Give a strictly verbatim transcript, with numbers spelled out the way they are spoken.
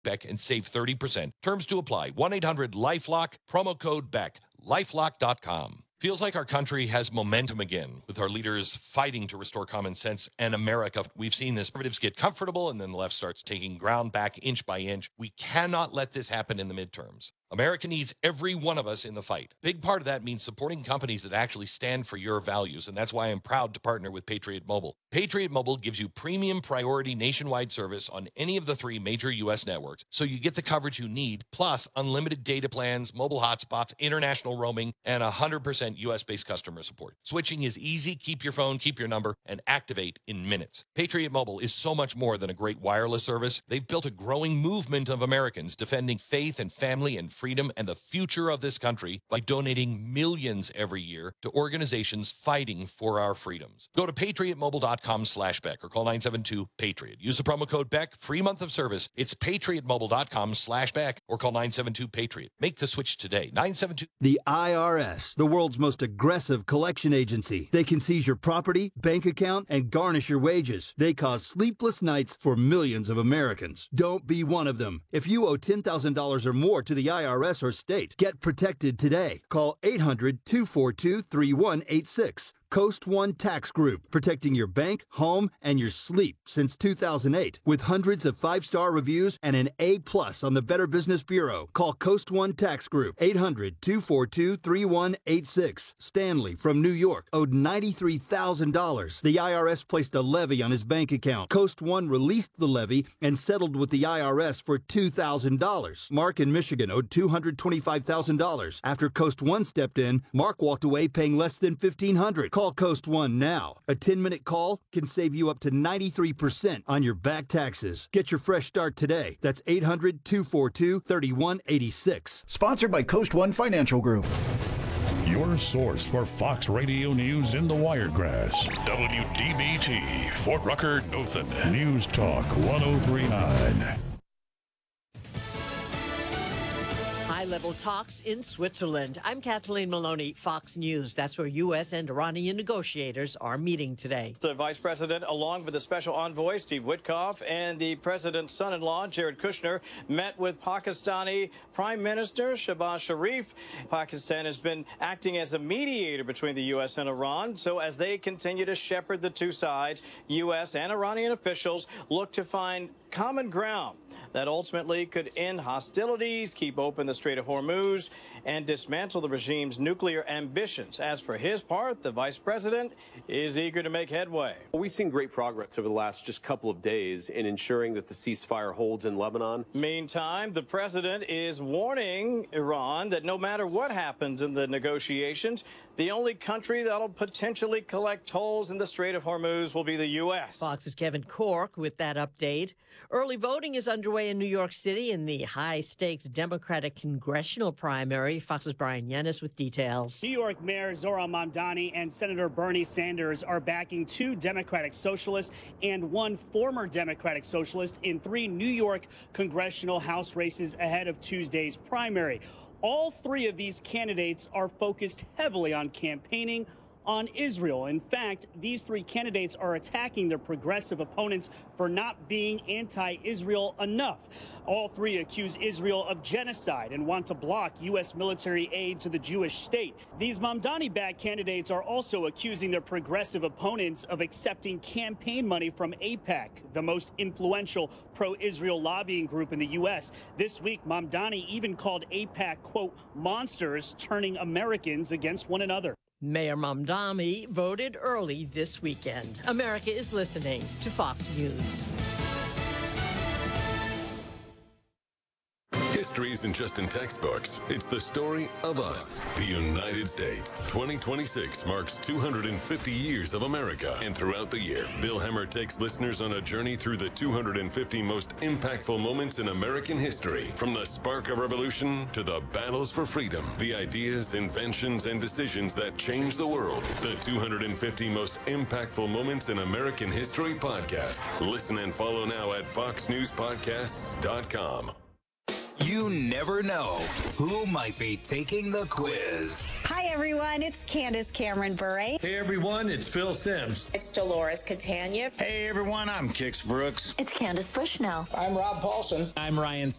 Beck and save thirty percent. Terms to apply. one eight hundred LifeLock, promo code Beck. lifelock dot com. Feels like our country has momentum again, with our leaders fighting to restore common sense and America. We've seen this. Conservatives get comfortable, and then the left starts taking ground back inch by inch. We cannot let this happen in the midterms. America needs every one of us in the fight. Big part of that means supporting companies that actually stand for your values, and that's why I'm proud to partner with Patriot Mobile. Patriot Mobile gives you premium priority nationwide service on any of the three major U S networks, so you get the coverage you need, plus unlimited data plans, mobile hotspots, international roaming, and one hundred percent U S-based customer support. Switching is easy. Keep your phone, keep your number, and activate in minutes. Patriot Mobile is so much more than a great wireless service. They've built a growing movement of Americans defending faith and family and freedom and the future of this country by donating millions every year to organizations fighting for our freedoms. Go to patriot mobile dot com slash Beck or call nine seven two PATRIOT. Use the promo code Beck. Free month of service. It's patriot mobile dot com slash Beck or call nine seven two PATRIOT. Make the switch today. nine seven two. The I R S, the world's most aggressive collection agency. They can seize your property, bank account, and garnish your wages. They cause sleepless nights for millions of Americans. Don't be one of them. If you owe ten thousand dollars or more to the I R S or state, get protected today. Call eight hundred, two four two, three one eight six. Coast One Tax Group, protecting your bank, home, and your sleep since two thousand eight. With hundreds of five-star reviews and an A plus on the Better Business Bureau. Call Coast One Tax Group, eight hundred, two four two, three one eight six. Stanley from New York owed ninety-three thousand dollars. The I R S placed a levy on his bank account. Coast One released the levy and settled with the I R S for two thousand dollars. Mark in Michigan owed two hundred twenty-five thousand dollars. After Coast One stepped in, Mark walked away paying less than fifteen hundred dollars. Call Coast One now. A ten-minute call can save you up to ninety-three percent on your back taxes. Get your fresh start today. That's eight hundred, two four two, three one eight six. Sponsored by Coast One Financial Group. Your source for Fox Radio News in the Wiregrass. W D B T, Fort Rucker, Dothan. News Talk one oh three point nine. High-level talks in Switzerland. I'm Kathleen Maloney, Fox News. That's where U S and Iranian negotiators are meeting today. The vice president, along with the special envoy, Steve Witkoff, and the president's son-in-law, Jared Kushner, met with Pakistani Prime Minister Shehbaz Sharif. Pakistan has been acting as a mediator between the U S and Iran. So as they continue to shepherd the two sides, U S and Iranian officials look to find common ground that ultimately could end hostilities, keep open the Strait of Hormuz, and dismantle the regime's nuclear ambitions. As for his part, the vice president is eager to make headway. Well, we've seen great progress over the last just couple of days in ensuring that the ceasefire holds in Lebanon. Meantime, the president is warning Iran that no matter what happens in the negotiations, the only country that'll potentially collect tolls in the Strait of Hormuz will be the U S. Fox's Kevin Corke with that update. Early voting is underway in New York City in the high-stakes Democratic congressional primary. Fox's Brian Yennis with details. New York Mayor Zohran Mamdani and Senator Bernie Sanders are backing two Democratic socialists and one former Democratic socialist in three New York congressional House races ahead of Tuesday's primary. All three of these candidates are focused heavily on campaigning on Israel. In fact, these three candidates are attacking their progressive opponents for not being anti-Israel enough. All three accuse Israel of genocide and want to block U S military aid to the Jewish state. These Mamdani-backed candidates are also accusing their progressive opponents of accepting campaign money from AIPAC, the most influential pro-Israel lobbying group in the U S. This week, Mamdani even called AIPAC, quote, monsters turning Americans against one another. Mayor Mamdani voted early this weekend. America is listening to Fox News. History isn't just in textbooks. It's the story of us, the United States. twenty twenty-six marks two hundred fifty years of America. And throughout the year, Bill Hemmer takes listeners on a journey through the two hundred fifty most impactful moments in American history. From the spark of revolution to the battles for freedom, the ideas, inventions, and decisions that changed the world. The two hundred fifty most impactful moments in American history podcast. Listen and follow now at fox news podcasts dot com. You never know who might be taking the quiz. Hi, everyone. It's Candace Cameron Bure. Hey, everyone. It's Phil Sims. It's Dolores Catania. Hey, everyone. I'm Kix Brooks. It's Candace Bushnell. I'm Rob Paulson. I'm Ryan